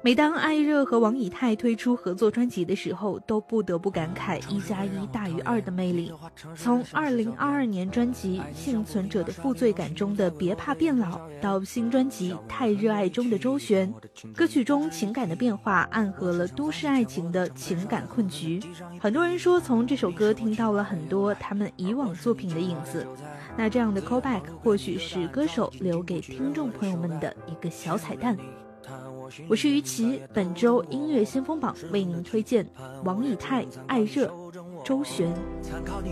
每当艾热和王以太推出合作专辑的时候，都不得不感慨1+1大于2的魅力。从2022年专辑《幸存者的负罪感》中的别怕变老，到新专辑《太热爱》中的周旋，歌曲中情感的变化暗合了都市爱情的情感困局。很多人说从这首歌听到了很多他们以往作品的影子，那这样的 callback 或许是歌手留给听众朋友们的一个小彩蛋。我是于琦，本周音乐先锋榜为您推荐王以太、艾热、周璇。